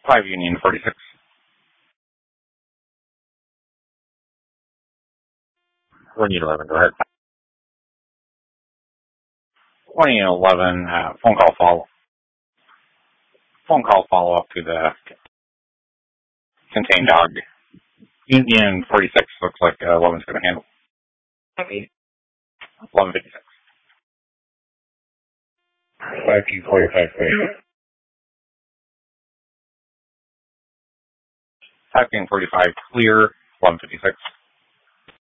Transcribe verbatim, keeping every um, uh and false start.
five Union forty-six. one eleven, go ahead. twenty eleven, uh, phone call follow. Phone call follow up to the contained dog. Union forty-six looks like uh, eleven's going to handle. eleven fifty-six. five Q forty-five, clear. five Q forty-five, clear. eleven fifty-six.